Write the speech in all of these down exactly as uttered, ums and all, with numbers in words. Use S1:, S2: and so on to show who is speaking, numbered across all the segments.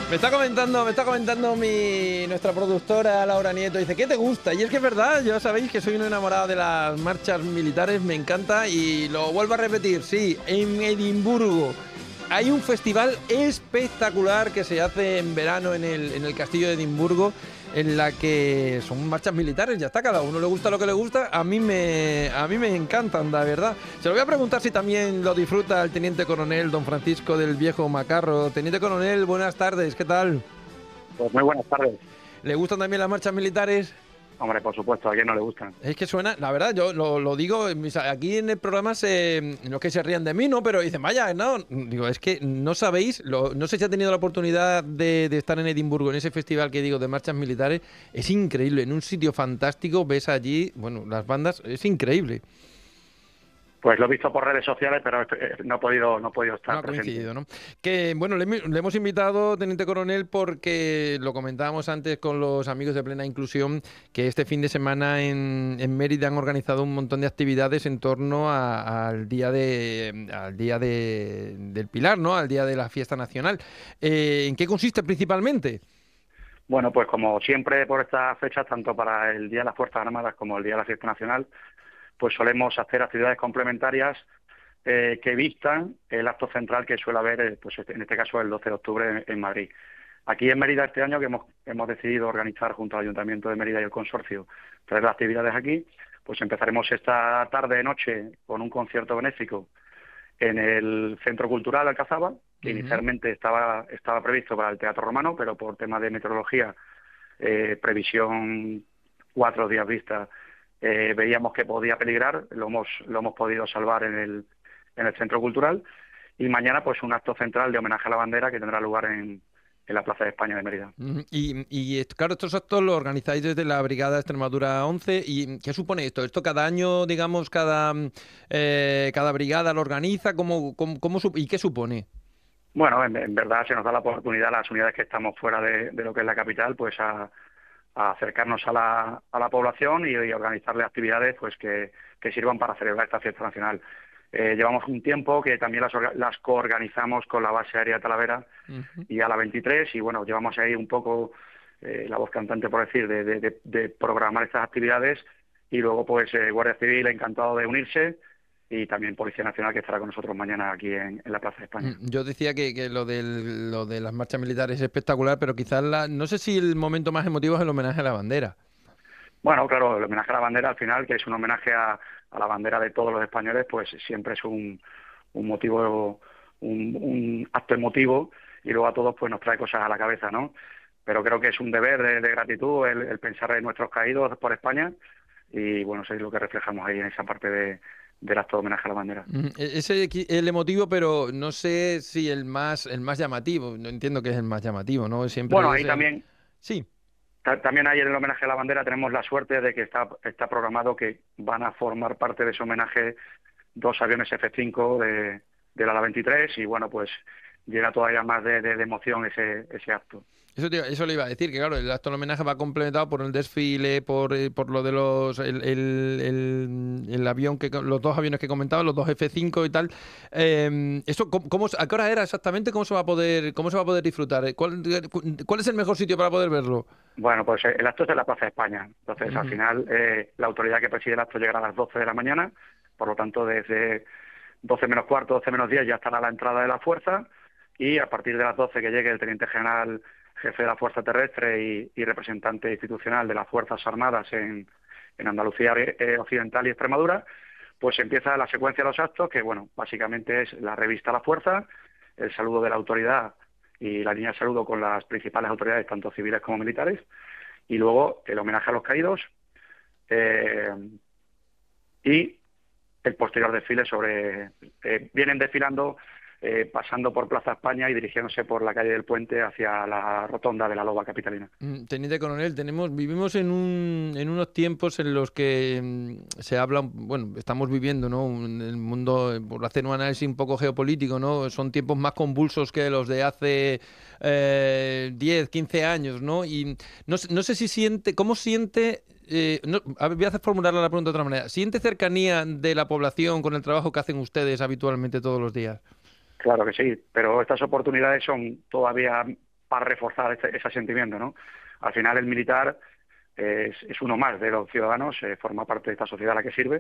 S1: Me está comentando, me está comentando mi nuestra productora Laura Nieto. Dice, ¿qué te gusta? Y es que es verdad, ya sabéis que soy un enamorado de las marchas militares, me encanta y lo vuelvo a repetir, sí, en Edimburgo hay un festival espectacular que se hace en verano en el, en el castillo de Edimburgo, en la que son marchas militares, ya está, cada uno le gusta lo que le gusta, a mí me, a mí me encantan, la verdad. Se lo voy a preguntar si también lo disfruta el teniente coronel don Francisco del Viejo Macarro. Teniente coronel, buenas tardes, ¿qué tal?
S2: Pues muy buenas tardes.
S1: ¿Le gustan también las marchas militares?
S2: Hombre, por supuesto, a quien no le gustan.
S1: Es que suena, la verdad, yo lo, lo digo, aquí en el programa se, no es que se rían de mí, ¿no? Pero dicen, vaya, no, digo, es que no sabéis, lo, no sé si ha tenido la oportunidad de, de estar en Edimburgo, en ese festival que digo de marchas militares, es increíble, en un sitio fantástico, ves allí, bueno, las bandas, es increíble.
S2: Pues lo he visto por redes sociales, pero no he podido, no he podido estar
S1: No ha
S2: presente.
S1: coincidido, ¿no? Que, bueno, le, le hemos invitado, teniente coronel, porque lo comentábamos antes con los amigos de Plena Inclusión, que este fin de semana en, en Mérida han organizado un montón de actividades en torno a, al día de al día de, del Pilar, ¿no? Al día de la fiesta nacional. Eh, ¿En qué consiste principalmente?
S2: Bueno, pues como siempre por estas fechas, tanto para el Día de las Fuerzas Armadas como el Día de la Fiesta Nacional, pues solemos hacer actividades complementarias eh, que vistan el acto central que suele haber, eh, pues en este caso el doce de octubre en, en Madrid. Aquí en Mérida este año, que hemos, hemos decidido organizar junto al Ayuntamiento de Mérida y el Consorcio, traer las actividades aquí, pues empezaremos esta tarde-noche con un concierto benéfico en el Centro Cultural Alcazaba, que uh-huh. inicialmente estaba, estaba previsto para el Teatro Romano, pero por temas de meteorología, eh, previsión cuatro días vista, eh, veíamos que podía peligrar, lo hemos, lo hemos podido salvar en el, en el Centro Cultural, y mañana pues un acto central de homenaje a la bandera que tendrá lugar en, en la Plaza de España de Mérida.
S1: Uh-huh. Y, y claro, estos actos los organizáis desde la Brigada Extremadura once, ¿y qué supone esto? ¿Esto cada año, digamos, cada, eh, cada brigada lo organiza? ¿Cómo, cómo, cómo, ¿Y qué supone?
S2: Bueno, en, en verdad se nos da la oportunidad a las unidades que estamos fuera de, de lo que es la capital, pues a, a acercarnos a la, a la población y, y organizarle actividades pues que, que sirvan para celebrar esta fiesta nacional. Eh, llevamos un tiempo que también las, las coorganizamos con la base aérea de Talavera uh-huh. y a la veintitrés, y bueno, llevamos ahí un poco eh, la voz cantante, por decir, de, de, de, de programar estas actividades, y luego pues eh, Guardia Civil encantado de unirse, y también Policía Nacional, que estará con nosotros mañana aquí en, en la Plaza de España.
S1: Yo decía que, que lo, del, lo de las marchas militares es espectacular, pero quizás la, no sé si el momento más emotivo es el homenaje a la bandera.
S2: Bueno, claro, el homenaje a la bandera al final, que es un homenaje a, a la bandera de todos los españoles, pues siempre es un, un motivo, un, un acto emotivo, y luego a todos pues nos trae cosas a la cabeza, ¿no? Pero creo que es un deber de, de gratitud el, el pensar en nuestros caídos por España, y bueno, eso es lo que reflejamos ahí en esa parte de del acto de homenaje a la bandera.
S1: Ese es el emotivo, pero no sé si el más el más llamativo. No entiendo que es el más llamativo, ¿no? Siempre
S2: bueno, ahí
S1: el...
S2: también...
S1: Sí.
S2: También ahí en el homenaje a la bandera tenemos la suerte de que está, está programado que van a formar parte de ese homenaje dos aviones F cinco de, del ala veintitrés, y bueno, pues llega todavía más de, de, de emoción ese, ese acto.
S1: Eso, te, eso le iba a decir, que claro, el acto de homenaje va complementado por el desfile, por, por lo de los el, el, el, el avión, que los dos aviones que comentaba, los dos F cinco y tal. Eh, eso, ¿cómo, cómo, ¿A qué hora era exactamente? ¿Cómo se va a poder, cómo se va a poder disfrutar? ¿Cuál, ¿Cuál es el mejor sitio para poder verlo?
S2: Bueno, pues el acto es en la Plaza de España. Entonces, uh-huh. al final, eh, la autoridad que preside el acto llegará a las doce de la mañana. Por lo tanto, desde doce menos cuarto, doce menos diez ya estará la entrada de la fuerza. Y a partir de las doce que llegue el teniente general jefe de la Fuerza Terrestre y, y representante institucional de las Fuerzas Armadas en, en Andalucía eh, Occidental y Extremadura, pues empieza la secuencia de los actos, que bueno, básicamente es la revista a la fuerza, el saludo de la autoridad y la línea de saludo con las principales autoridades, tanto civiles como militares, y luego el homenaje a los caídos, eh, y el posterior desfile sobre... Eh, vienen desfilando... Eh, pasando por Plaza España y dirigiéndose por la calle del Puente hacia la rotonda de la Loba capitalina.
S1: Teniente coronel, tenemos, vivimos en, un, en unos tiempos en los que mm, se habla, bueno, estamos viviendo, ¿no? En el mundo, por hacer un análisis un poco geopolítico, ¿no? Son tiempos más convulsos que los de hace eh, diez, quince años, ¿no? Y no, no sé si siente, ¿cómo siente? Eh, no, a ver, voy a hacer formular la pregunta de otra manera. ¿Siente cercanía de la población con el trabajo que hacen ustedes habitualmente todos los días?
S2: Claro que sí, pero estas oportunidades son todavía para reforzar ese, ese sentimiento, ¿no? Al final el militar es, es uno más de los ciudadanos, eh, forma parte de esta sociedad a la que sirve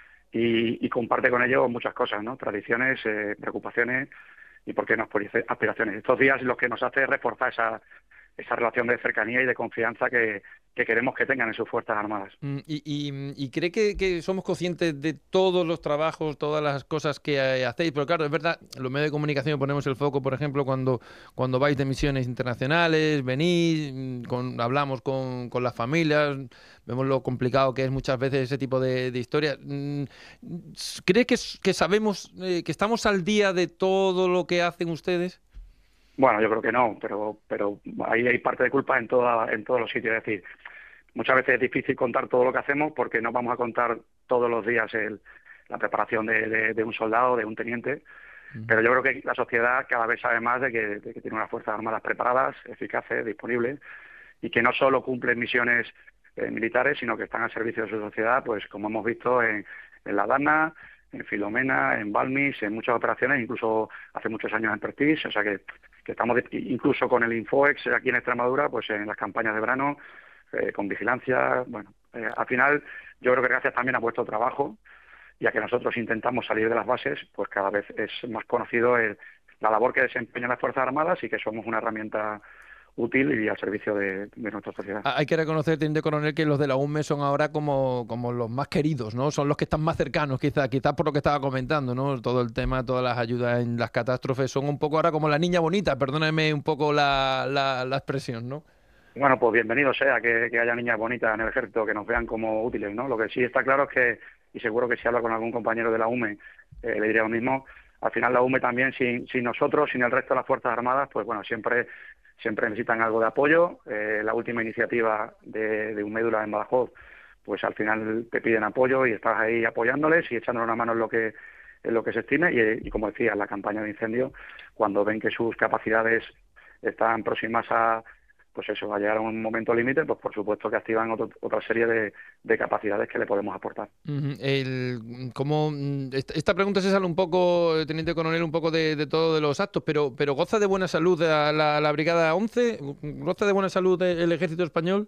S2: y, y comparte con ellos muchas cosas, ¿no? Tradiciones, eh, preocupaciones y, por qué no, aspiraciones. Estos días lo que nos hace es reforzar esa, esa relación de cercanía y de confianza que, que queremos que tengan en sus Fuerzas Armadas.
S1: Mm, ¿Y, y, y cree que, que somos conscientes de todos los trabajos, todas las cosas que eh, hacéis? Pero claro, es verdad, los medios de comunicación ponemos el foco, por ejemplo, cuando, cuando vais de misiones internacionales, venís, mm, con, hablamos con, con las familias, vemos lo complicado que es muchas veces ese tipo de, de historias. Mm, ¿Cree que, que sabemos, eh, que estamos al día de todo lo que hacen ustedes?
S2: Bueno, yo creo que no, pero pero ahí hay parte de culpa en toda, en todos los sitios. Es decir, muchas veces es difícil contar todo lo que hacemos porque no vamos a contar todos los días el, la preparación de, de, de un soldado, de un teniente, uh-huh. Pero yo creo que la sociedad cada vez sabe más de que, de que tiene unas Fuerzas Armadas preparadas, eficaces, disponibles, y que no solo cumplen misiones eh, militares, sino que están al servicio de su sociedad, pues como hemos visto en, en la Dana, en Filomena, en Balmis, en muchas operaciones, incluso hace muchos años en Prestige, o sea que, que estamos de, incluso con el Infoex aquí en Extremadura, pues en las campañas de verano, eh, con vigilancia. Bueno, eh, al final yo creo que gracias también a vuestro trabajo y a que nosotros intentamos salir de las bases, pues cada vez es más conocido el, la labor que desempeñan las Fuerzas Armadas y que somos una herramienta útil y al servicio de, de nuestra sociedad.
S1: Hay que reconocer, teniente coronel, que los de la U M E son ahora como, como los más queridos, ¿no? Son los que están más cercanos, quizás quizás por lo que estaba comentando, ¿no? Todo el tema, todas las ayudas en las catástrofes son un poco ahora como la niña bonita, perdóname un poco la, la, la expresión, ¿no?
S2: Bueno, pues bienvenido sea que, que haya niñas bonitas en el ejército que nos vean como útiles, ¿no? Lo que sí está claro es que, y seguro que si habla con algún compañero de la U M E, eh, le diría lo mismo, al final la U M E también, sin, sin nosotros, sin el resto de las Fuerzas Armadas, pues bueno, siempre siempre necesitan algo de apoyo. Eh, la última iniciativa de, de UMEDULA en Badajoz, pues al final te piden apoyo y estás ahí apoyándoles y echándoles una mano en lo que en lo que se estime y, y como decía, la campaña de incendio, cuando ven que sus capacidades están próximas a pues eso, a llegar a un momento límite, pues por supuesto que activan otro, otra serie de, de capacidades que le podemos aportar.
S1: Uh-huh. El, ¿cómo, esta, esta pregunta se sale un poco, teniente coronel, un poco de, de todo de los actos, pero, pero ¿goza de buena salud la, la, la Brigada once? ¿Goza de buena salud el Ejército Español?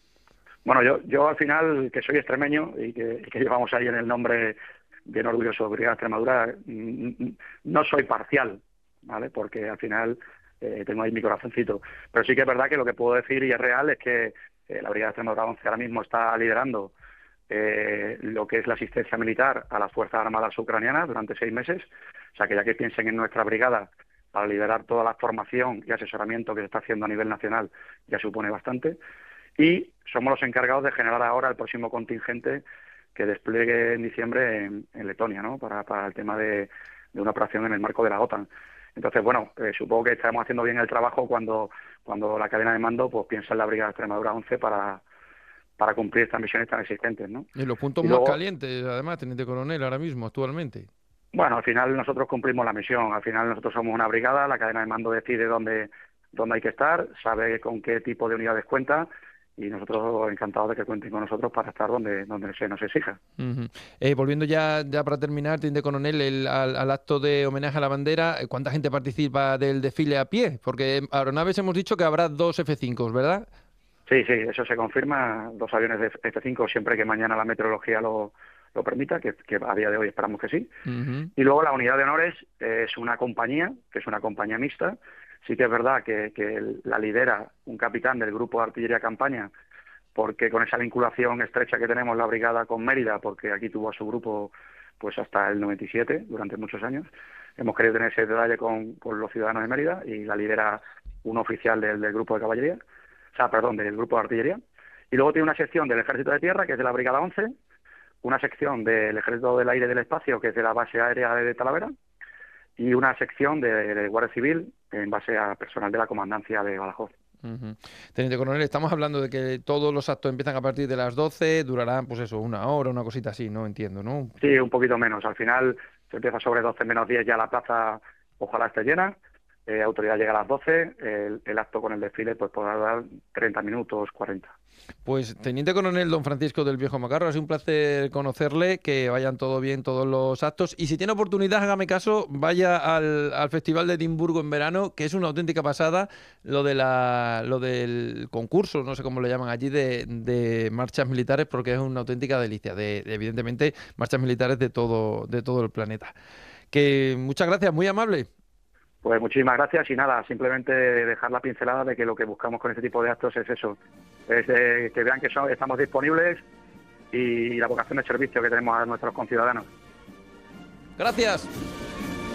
S2: Bueno, yo, yo al final, que soy extremeño y que, y que llevamos ahí en el nombre bien orgulloso de Brigada Extremadura, no soy parcial, ¿vale? Porque al final eh, tengo ahí mi corazoncito. Pero sí que es verdad que lo que puedo decir y es real es que eh, la Brigada Extremadura once ahora mismo está liderando eh, lo que es la asistencia militar a las Fuerzas Armadas ucranianas durante seis meses. O sea, que ya que piensen en nuestra brigada para liderar toda la formación y asesoramiento que se está haciendo a nivel nacional, ya supone bastante. Y somos los encargados de generar ahora el próximo contingente que despliegue en diciembre en, en Letonia, ¿no? Para, para el tema de, de una operación en el marco de la OTAN. Entonces, bueno, eh, supongo que estamos haciendo bien el trabajo cuando cuando la cadena de mando pues piensa en la Brigada Extremadura once para, para cumplir estas misiones tan existentes, ¿no?
S1: Y los puntos y luego, más calientes, además, teniente coronel, ahora mismo, actualmente.
S2: Bueno, al final nosotros cumplimos la misión. Al final nosotros somos una brigada, la cadena de mando decide dónde, dónde hay que estar, sabe con qué tipo de unidades cuenta, y nosotros encantados de que cuenten con nosotros para estar donde donde se nos exija.
S1: Uh-huh. Eh, volviendo ya, ya para terminar, teniente coronel, el, al, al acto de homenaje a la bandera, ¿cuánta gente participa del desfile a pie? Porque aeronaves hemos dicho que habrá dos F cinco, ¿verdad?
S2: Sí, sí, eso se confirma, dos aviones de F cinco siempre que mañana la meteorología lo, lo permita, que, que a día de hoy esperamos que sí. Uh-huh. Y luego la unidad de honores es una compañía, que es una compañía mixta. Sí que es verdad que, que la lidera un capitán del Grupo de Artillería Campaña, porque con esa vinculación estrecha que tenemos la brigada con Mérida, porque aquí tuvo a su grupo pues hasta el noventa y siete, durante muchos años, hemos querido tener ese detalle con, con los ciudadanos de Mérida y la lidera un oficial del, del Grupo de Caballería, o sea, perdón, del Grupo de Artillería. Y luego tiene una sección del Ejército de Tierra, que es de la Brigada once, una sección del Ejército del Aire y del Espacio, que es de la Base Aérea de Talavera, y una sección de, de Guardia Civil en base a personal de la Comandancia de Badajoz.
S1: Uh-huh. Teniente coronel, estamos hablando de que todos los actos empiezan a partir de las doce, durarán, pues eso, una hora, una cosita así, ¿no? Entiendo, ¿no?
S2: Sí, un poquito menos. Al final se empieza sobre doce menos diez, ya la plaza ojalá esté llena. eh, autoridad llega a las doce, el, el acto con el desfile pues podrá dar treinta minutos, cuarenta.
S1: Pues Teniente Coronel don Francisco del Viejo Macarro, ha sido un placer conocerle, que vayan todo bien todos los actos y si tiene oportunidad, hágame caso, vaya al, al Festival de Edimburgo en verano, que es una auténtica pasada lo de la lo del concurso, no sé cómo le llaman allí, de, de marchas militares, porque es una auténtica delicia, de, de evidentemente marchas militares de todo, de todo el planeta. Que muchas gracias, muy amable.
S2: Pues muchísimas gracias y nada, simplemente dejar la pincelada de que lo que buscamos con este tipo de actos es eso, es eh, que vean que son, estamos disponibles y la vocación de servicio que tenemos a nuestros conciudadanos.
S1: Gracias.